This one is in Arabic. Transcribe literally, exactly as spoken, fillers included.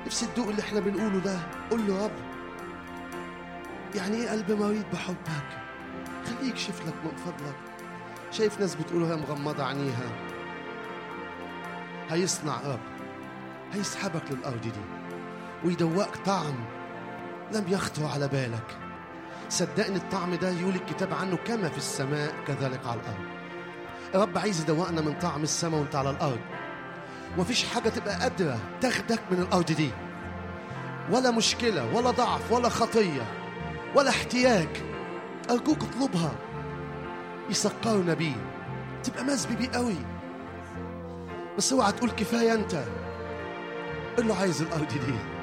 نفسي تدوق اللي احنا بنقوله ده. قول له: رب، يعني ايه قلب مريض بحبك؟ خليه يكشف لك من فضلك. شايف ناس بتقولها مغمضة عينيها، هيصنع رب، هيسحبك للأرض دي ويدوقك طعم لم يخطر على بالك. صدقني الطعم ده يقول الكتاب عنه كما في السماء كذلك على الأرض. رب عايز يدوقنا من طعم السماء وانت على الأرض. ومفيش حاجة تبقى قادرة تاخدك من الأرض دي، ولا مشكلة ولا ضعف ولا خطية ولا احتياج. أرجوك اطلبها، يسكرنا بيه، تبقى مزبي بيه قوي. بس اوعى تقول كفاية انت. قل له: عايز الأرض دي.